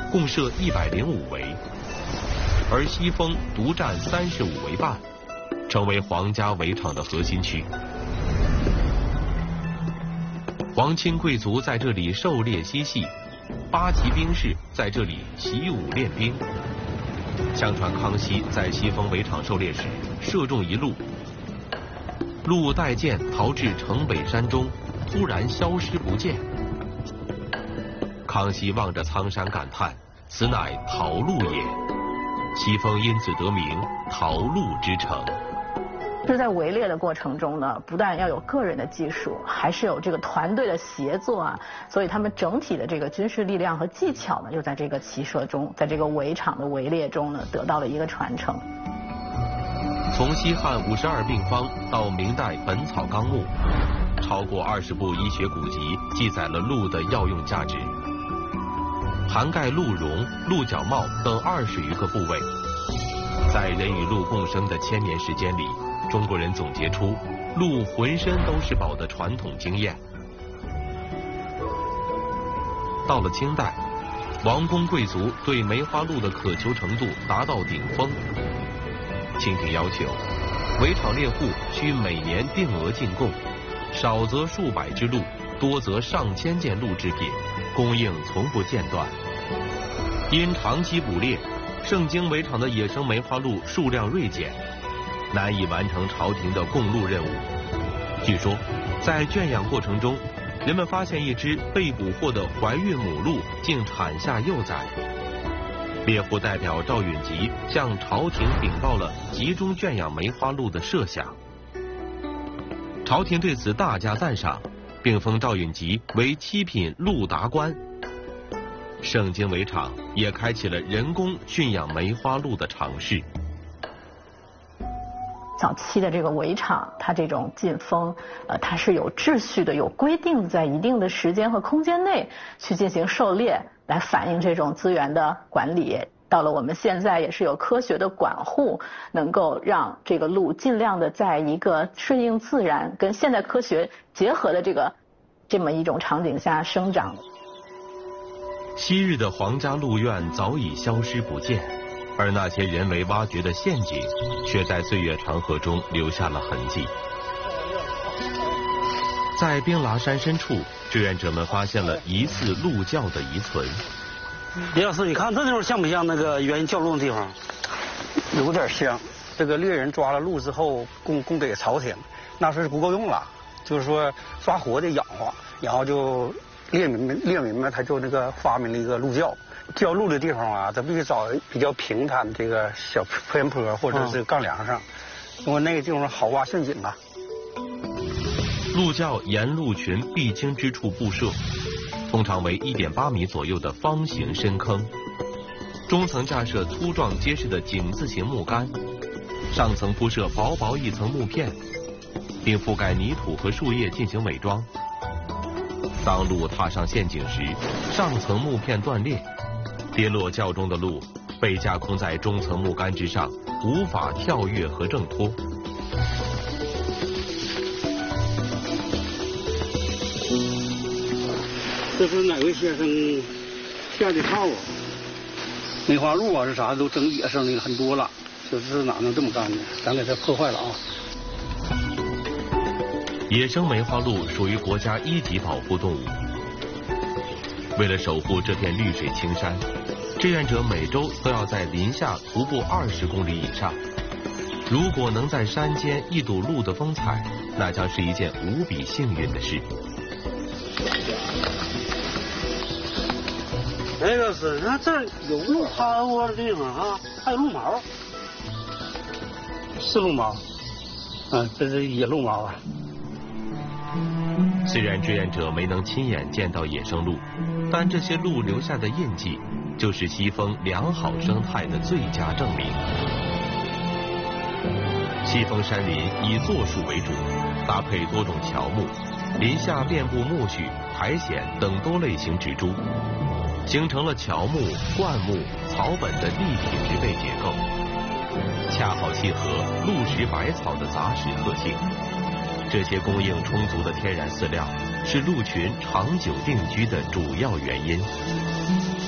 共设105围，而西峰独占35围半，成为皇家围场的核心区。皇亲贵族在这里狩猎嬉戏，八旗兵士在这里习武练兵。相传康熙在西峰围场狩猎时，射中一鹿，鹿带箭逃至城北山中，突然消失不见。康熙望着苍山感叹：“此乃桃鹿也。”西峰因此得名桃鹿之城。 是在围猎的过程中呢，不但要有个人的技术，还是有这个团队的协作啊，所以他们整体的这个军事力量和技巧呢，就在这个骑射中，在这个围场的围猎中呢，得到了一个传承。 从西汉52病方到明代《本草纲目》，超过20部医学古籍记载了鹿的药用价值，涵盖鹿茸、鹿角帽等20余个部位。在人与鹿共生的1000年时间里，中国人总结出鹿浑身都是宝的传统经验。到了清代，王公贵族对梅花鹿的渴求程度达到顶峰。清廷要求，围场猎户需每年定额进贡，少则数百只鹿，多则上千件鹿制品，供应从不间断。因长期捕猎，盛京围场的野生梅花鹿数量锐减，难以完成朝廷的供鹿任务。据说，在圈养过程中，人们发现一只被捕获的怀孕母鹿竟产下幼崽。猎户代表赵允吉向朝廷禀报了集中圈养梅花鹿的设想。朝廷对此大加赞赏，并封赵允吉为7品鹿达官。盛京围场也开启了人工驯养梅花鹿的尝试。 早期的这个围场，它这种进封，它是有秩序的、有规定的，在一定的时间和空间内去进行狩猎，来反映这种资源的管理。到了我们现在，也是有科学的管护，能够让这个鹿尽量的在一个顺应自然、跟现代科学结合的这么一种场景下生长。 昔日的皇家鹿苑早已消失不见，而那些人为挖掘的陷阱，却在岁月长河中留下了痕迹。在冰剌山深处，志愿者们发现了疑似鹿叫的遗存。 李老师，你看这地方像不像那个原叫鹿的地方？有点像。这个猎人抓了鹿之后，供给朝廷，那时候是不够用了，就是说抓活的养活，然后就猎民们他就那个发明了一个鹿叫。叫鹿的地方啊，它必须找比较平坦的这个小偏坡或者是杠梁上，因为那个地方好挖陷阱啊。 鹿叫沿鹿群必经之处布设，通常为1.8米左右的方形深坑，中层架设粗壮结实的井字形木杆，上层铺设薄薄一层木片，并覆盖泥土和树叶进行伪装。当鹿踏上陷阱时，上层木片断裂，跌落窖中的鹿被架空在中层木杆之上，无法跳跃和挣脱。 这是哪位先生下的套啊？梅花鹿啊是啥都整野生的很多了，就是哪能这么干呢？咱给它破坏了啊！ 野生梅花鹿属于国家1级保护动物。为了守护这片绿水青山，志愿者每周都要在林下徒步20公里以上。如果能在山间一睹鹿的风采，那将是一件无比幸运的事。 那个是，那这儿有鹿趴窝的地方啊，还有鹿毛，是鹿毛，这是野鹿毛啊。 虽然志愿者没能亲眼见到野生鹿，但这些鹿留下的印记，就是西峰良好生态的最佳证明。西峰山林以柞树为主，搭配多种乔木，林下遍布苜蓿、苔藓等多类型植株，形成了乔木、灌木、草本的立体植被结构，恰好契合鹿食百草的杂食特性。这些供应充足的天然饲料，是鹿群长久定居的主要原因。